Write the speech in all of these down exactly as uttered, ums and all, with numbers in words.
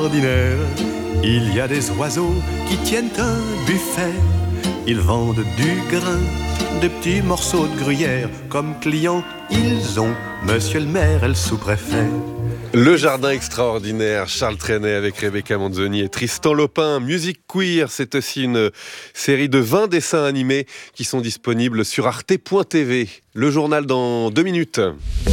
Ordinaire, il y a des oiseaux qui tiennent un buffet. Ils vendent du grain, des petits morceaux de gruyère. Comme clients, ils ont Monsieur le maire et le sous-préfet. Le jardin extraordinaire, Charles Trenet avec Rebecca Manzoni et Tristan Lopin. Musique Queer, c'est aussi une série de vingt dessins animés qui sont disponibles sur arte point t v. Le journal dans deux minutes.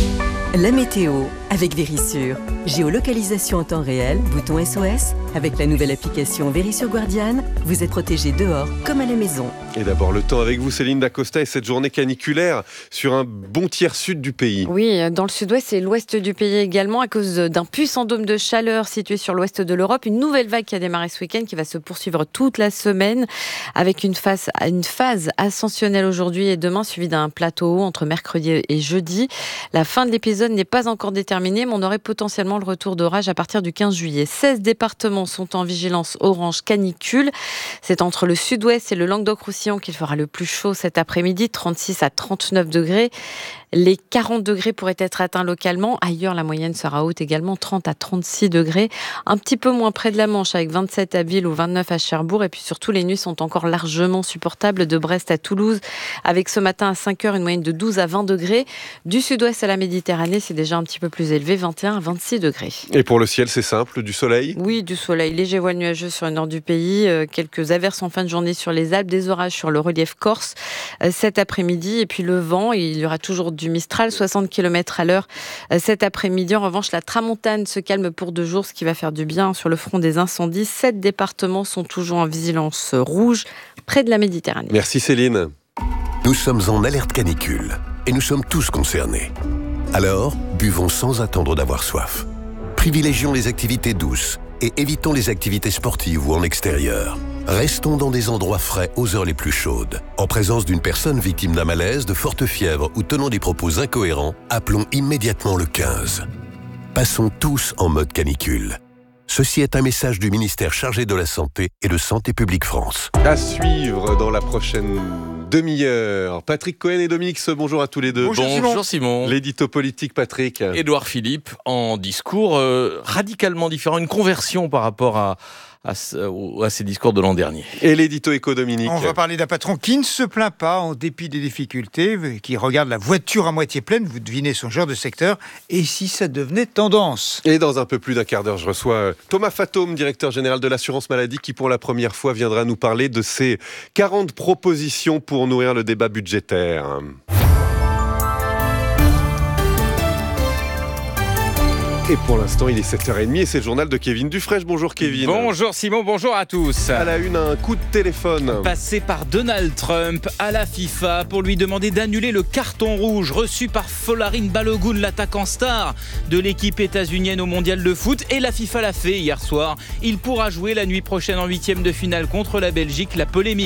La météo avec Verisure. Géolocalisation en temps réel, bouton S O S. Avec la nouvelle application Verisure Guardian, vous êtes protégé dehors comme à la maison. Et d'abord le temps avec vous, Céline Dacosta, et cette journée caniculaire sur un bon tiers sud du pays. Oui, dans le sud-ouest et l'ouest du pays également, à cause d'un puissant dôme de chaleur situé sur l'ouest de l'Europe. Une nouvelle vague qui a démarré ce week-end, qui va se poursuivre toute la semaine, avec une phase, une phase ascensionnelle aujourd'hui et demain, suivie d'un plateau haut entre mercredi et jeudi. La fin de l'épisode n'est pas encore déterminée, mais on aurait potentiellement le retour d'orage à partir du quinze juillet. seize départements sont en vigilance orange canicule. C'est entre le sud-ouest et le Languedoc-Roussillon qu'il fera le plus chaud cet après-midi, trente-six à trente-neuf degrés. Les quarante degrés pourraient être atteints localement. Ailleurs, la moyenne sera haute également, trente à trente-six degrés. Un petit peu moins près de la Manche, avec vingt-sept à Ville ou vingt-neuf à Cherbourg. Et puis surtout, les nuits sont encore largement supportables de Brest à Toulouse, avec ce matin à cinq heures une moyenne de douze à vingt degrés. Du sud-ouest à la Méditerranée, c'est déjà un petit peu plus élevé, vingt et un à vingt-six degrés. Et pour le ciel, c'est simple, du soleil ? Oui, du soleil. Léger voile nuageux sur le nord du pays, euh, quelques averses en fin de journée sur les Alpes, des orages sur le relief corse euh, cet après-midi. Et puis le vent, il y aura toujours du Mistral, soixante kilomètres à l'heure euh, cet après-midi. En revanche, la tramontane se calme pour deux jours, ce qui va faire du bien sur le front des incendies. Sept départements sont toujours en vigilance rouge près de la Méditerranée. Merci Céline. Nous sommes en alerte canicule et nous sommes tous concernés. Alors, buvons sans attendre d'avoir soif. Privilégions les activités douces et évitons les activités sportives ou en extérieur. Restons dans des endroits frais aux heures les plus chaudes. En présence d'une personne victime d'un malaise, de forte fièvre ou tenant des propos incohérents, appelons immédiatement le quinze. Passons tous en mode canicule. Ceci est un message du ministère chargé de la Santé et de Santé publique France. À suivre dans la prochaine demi-heure. Patrick Cohen et Dominique Se, bonjour à tous les deux. Bonjour, bonjour Simon. L'édito politique, Patrick. Édouard Philippe, en discours euh, radicalement différent, une conversion par rapport à, à, à ses discours de l'an dernier. Et l'édito éco, Dominique. On va parler d'un patron qui ne se plaint pas en dépit des difficultés, qui regarde la voiture à moitié pleine, vous devinez son genre de secteur, et si ça devenait tendance. Et dans un peu plus d'un quart d'heure, je reçois Thomas Fatome, directeur général de l'assurance maladie, qui pour la première fois viendra nous parler de ses quarante propositions pour nourrir le débat budgétaire. Et pour l'instant, il est sept heures trente et c'est le journal de Kevin Dufresne. Bonjour Kevin. Bonjour Simon, bonjour à tous. À la une, un coup de téléphone. Passé par Donald Trump à la FIFA pour lui demander d'annuler le carton rouge reçu par Folarin Balogun, l'attaquant star de l'équipe états-unienne au mondial de foot. Et la FIFA l'a fait hier soir. Il pourra jouer la nuit prochaine en huitième de finale contre la Belgique. La polémique